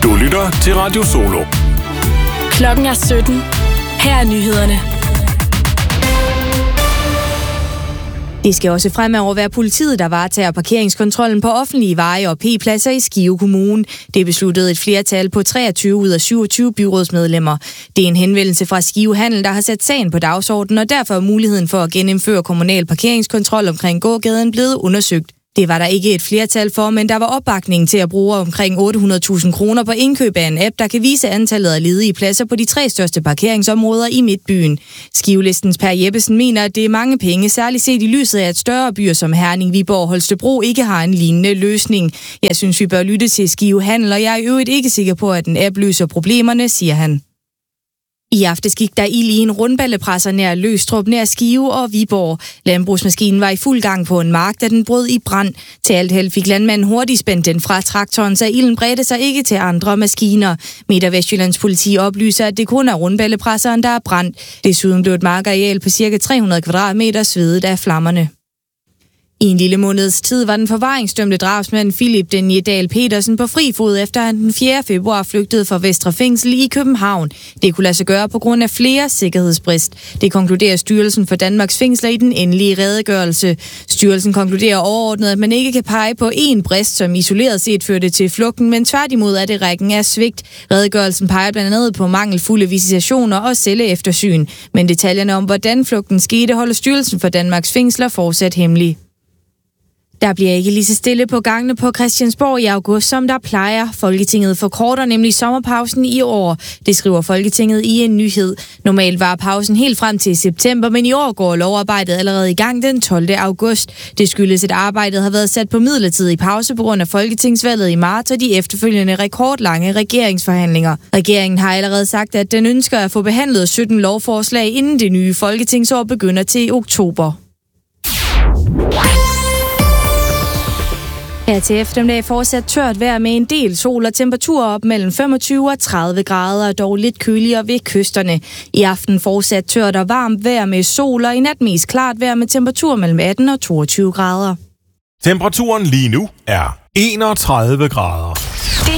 Du lytter til Radio Solo. Klokken er 17. Her er nyhederne. Det skal også fremover være politiet, der varetager parkeringskontrollen på offentlige veje og P-pladser i Skive Kommune. Det besluttede et flertal på 23 ud af 27 byrådsmedlemmer. Det er en henvendelse fra Skive Handel, der har sat sagen på dagsordenen, og derfor er muligheden for at genindføre kommunal parkeringskontrol omkring gågaden blevet undersøgt. Det var der ikke et flertal for, men der var opbakning til at bruge omkring 800.000 kroner på indkøb af en app, der kan vise antallet af ledige pladser på de 3 største parkeringsområder i Midtbyen. Skivelistens Per Jeppesen mener, at det er mange penge, særligt set i lyset af, at større byer som Herning, Viborg og Holstebro ikke har en lignende løsning. Jeg synes, vi bør lytte til Skive Handel, og jeg er i øvrigt ikke sikker på, at en app løser problemerne, siger han. I aftes gik der ild i en rundballepresser nær Løgstrup, nær Skive og Viborg. Landbrugsmaskinen var i fuld gang på en mark, da den brød i brand. Til alt held fik landmanden hurtigt spændt den fra traktoren, så ilden bredte sig ikke til andre maskiner. Midt- og Vestjyllands politi oplyser, at det kun er rundballepresseren, der er brændt. Desuden blev et markareal på ca. 300 kvadratmeter svedet af flammerne. I en lille måneds tid var den forvaringsdømte drabsmand Philip Denjedal Petersen på fri fod, efter han den 4. februar flygtede fra Vestre Fængsel i København. Det kunne lade sig gøre på grund af flere sikkerhedsbrist. Det konkluderer Styrelsen for Danmarks Fængsler i den endelige redegørelse. Styrelsen konkluderer overordnet, at man ikke kan pege på én brist, som isoleret set førte til flugten, men tværtimod er det rækken af svigt. Redegørelsen peger blandt andet på mangelfulde visitationer og celleeftersyn. Men detaljerne om, hvordan flugten skete, holder Styrelsen for Danmarks Fængsler fortsat hemmelig. Der bliver ikke lige så stille på gangene på Christiansborg i august, som der plejer. Folketinget forkorter nemlig sommerpausen i år. Det skriver Folketinget i en nyhed. Normalt var pausen helt frem til september, men i år går lovarbejdet allerede i gang den 12. august. Det skyldes, at arbejdet har været sat på midlertidig pause på grund af folketingsvalget i marts og de efterfølgende rekordlange regeringsforhandlinger. Regeringen har allerede sagt, at den ønsker at få behandlet 17 lovforslag, inden det nye folketingsår begynder til oktober. Her til eftermiddag fortsat tørt vejr med en del sol og temperaturer op mellem 25 og 30 grader, og dog lidt køligere ved kysterne. I aften fortsat tørt og varmt vejr med sol, og i nat mest klart vejr med temperatur mellem 18 og 22 grader. Temperaturen lige nu er 31 grader.